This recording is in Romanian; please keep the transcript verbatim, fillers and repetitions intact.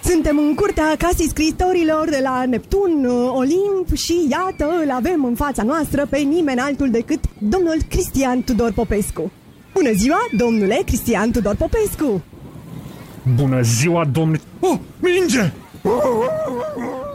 Suntem în curtea casei scriitorilor de la Neptun, Olimp și iată, îl avem în fața noastră pe nimeni altul decât domnul Cristian Tudor Popescu. Bună ziua, domnule Cristian Tudor Popescu! Bună ziua, domnule... Oh, minge!